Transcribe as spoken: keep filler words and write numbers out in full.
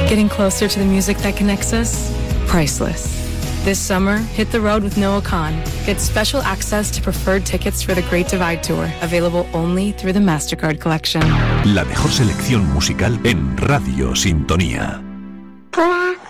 Getting closer to the music that connects us? Priceless. This summer, hit the road with Noah Khan. Get special access to preferred tickets for the Great Divide Tour, available only through the MasterCard Collection. La mejor selección musical en Radio Sintonía. Hola.